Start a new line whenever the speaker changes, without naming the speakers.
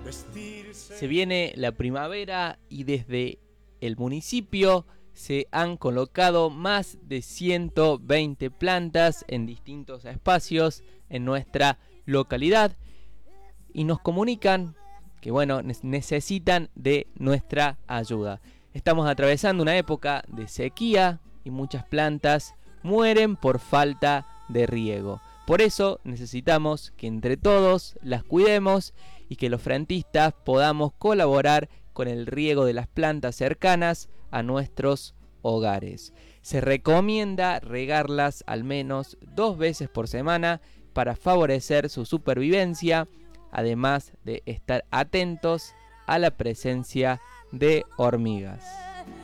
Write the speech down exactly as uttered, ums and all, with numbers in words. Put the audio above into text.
Se viene la primavera y desde el municipio se han colocado más de ciento veinte plantas en distintos espacios en nuestra localidad y nos comunican que bueno, necesitan de nuestra ayuda. Estamos atravesando una época de sequía y muchas plantas mueren por falta de riego. Por eso necesitamos que entre todos las cuidemos y que los frentistas podamos colaborar con el riego de las plantas cercanas a nuestros hogares. Se recomienda regarlas al menos dos veces por semana para favorecer su supervivencia, además de estar atentos a la presencia de hormigas.